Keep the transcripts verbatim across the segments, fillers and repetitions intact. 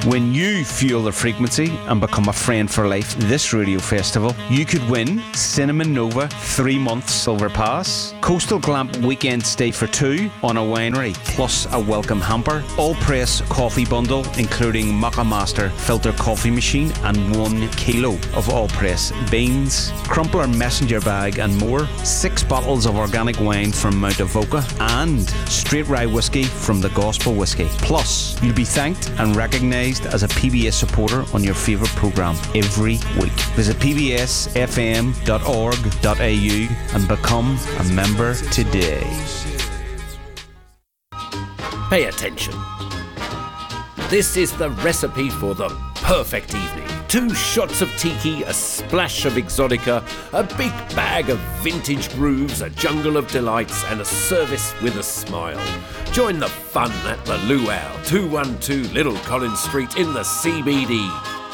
When you fuel the frequency and become a friend for life this radio festival, you could win Cinnamon Nova three-month silver pass, Coastal Glamp weekend stay for two on a winery, plus a welcome hamper, all-press coffee bundle including Maca Master filter coffee machine and one kilo of all-press beans, Crumpler messenger bag and more, six bottles of organic wine from Mount Avoca and straight rye whiskey from the Gospel Whiskey. Plus, you'll be thanked and recognised as a P B S supporter on your favourite programme every week. Visit p b s f m dot org dot a u and become a member today. Pay attention. This is the recipe for the perfect evening. Two shots of tiki, a splash of exotica, a big bag of vintage grooves, a jungle of delights, and a service with a smile. Join the fun at the Luau, two one two Little Collins Street in the C B D.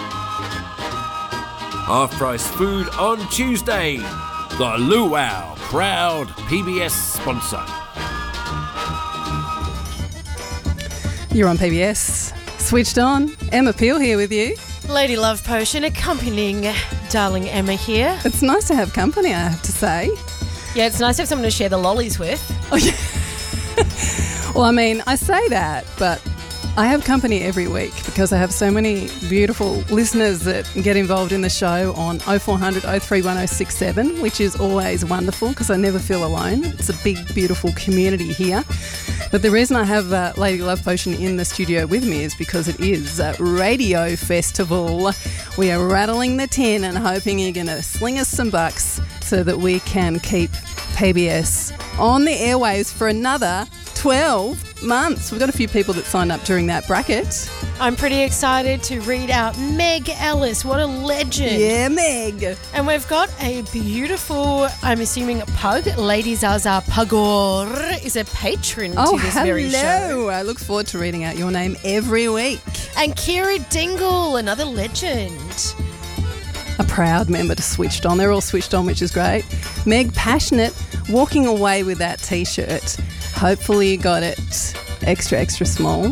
Half-price food on Tuesday. The Luau, proud P B S sponsor. You're on P B S. Switched on. Emma Peel here with you. Lady Love Potion accompanying darling Emma here. It's nice to have company, I have to say. Yeah, it's nice to have someone to share the lollies with. Oh, yeah. Well, I mean, I say that, but I have company every week because I have so many beautiful listeners that get involved in the show on oh four hundred, oh three one, oh six seven, which is always wonderful because I never feel alone. It's a big, beautiful community here. But the reason I have uh, Lady Love Potion in the studio with me is because it is a radio festival. We are rattling the tin and hoping you're going to sling us some bucks so that we can keep P B S on the airwaves for another twelve months. We've got a few people that signed up during that bracket. I'm pretty excited to read out Meg Ellis. What a legend. Yeah, Meg. And we've got a beautiful, I'm assuming, pug. Lady Zaza Pagor is a patron oh, to this hello. very show. I look forward to reading out your name every week. And Kira Dingle, another legend. A proud member to Switched On. They're all switched on, which is great. Meg, passionate, walking away with that T-shirt. Hopefully you got it extra, extra small.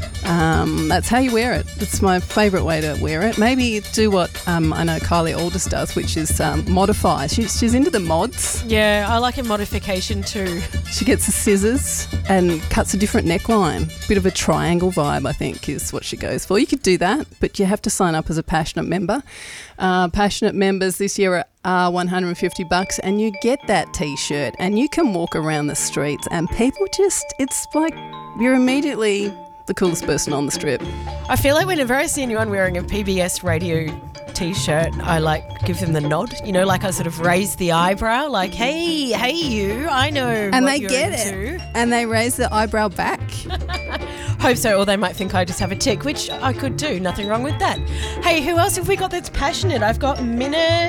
Um, that's how you wear it. It's my favourite way to wear it. Maybe do what um, I know Kylie Aldous does, which is um, modify. She's, she's into the mods. Yeah, I like a modification too. She gets the scissors and cuts a different neckline. Bit of a triangle vibe, I think, is what she goes for. You could do that, but you have to sign up as a passionate member. Uh, passionate members this year are are one hundred fifty bucks and you get that T-shirt and you can walk around the streets and people just, it's like you're immediately the coolest person on the strip. I feel like whenever I see anyone wearing a P B S radio T-shirt, I like give them the nod, you know, like I sort of raise the eyebrow, like, hey, hey you, I know and what they you're get into. it and they raise the eyebrow back. Hope so, or they might think I just have a tick, which I could do, nothing wrong with that. Hey, who else have we got that's passionate? I've got Mina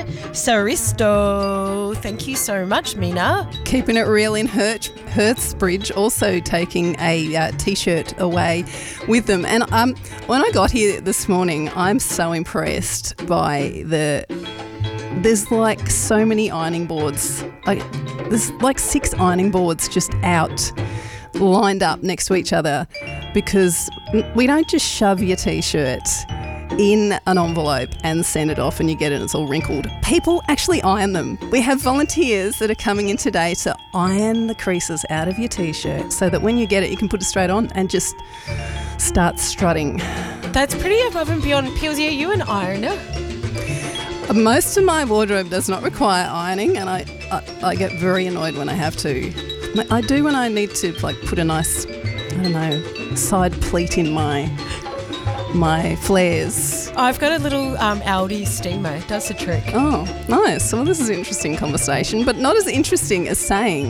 Saristo. Thank you so much, Mina. Keeping it real in Hertz, Hertzbridge, also taking a uh, T-shirt away with them. And um, when I got here this morning, I'm so impressed by the... There's like so many ironing boards. Like, there's like six ironing boards just out, lined up next to each other, because we don't just shove your T-shirt in an envelope and send it off and you get it and it's all wrinkled. People actually iron them. We have volunteers that are coming in today to iron the creases out of your T-shirt so that when you get it, you can put it straight on and just start strutting. That's pretty above and beyond. Pilsy, are you an ironer? Most of my wardrobe does not require ironing, and I, I, I get very annoyed when I have to. I do when I need to like put a nice, I don't know, side pleat in my my flares. I've got a little um, Aldi steamer. It does the trick. Oh, nice. Well, this is an interesting conversation, but not as interesting as saying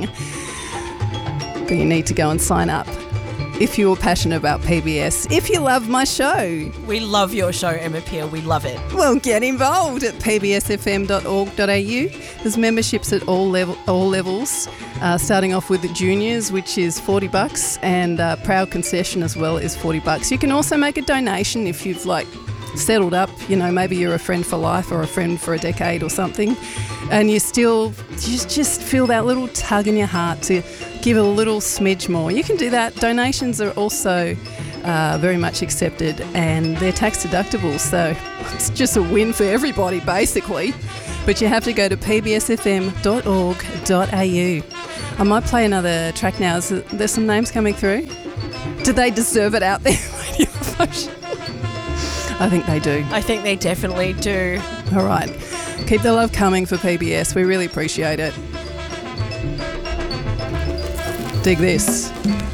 that you need to go and sign up if you're passionate about P B S. If you love my show. We love your show, Emma Peel. We love it. Well, get involved at p b s f m dot org dot a u. There's memberships at all level, all levels, uh, starting off with the juniors, which is forty bucks, and uh, Proud Concession as well is forty bucks. You can also make a donation if you've like settled up, you know, maybe you're a friend for life or a friend for a decade or something, and you still just, just feel that little tug in your heart to give a little smidge more. You can do that. Donations are also are very much accepted, and they're tax deductible, so it's just a win for everybody basically. But you have to go to p b s f m dot org dot a u. I might play another track now. Is there some names coming through? Do they deserve it out there? I think they do. I think they definitely do. All right. Keep the love coming for P B S. We really appreciate it. Dig this.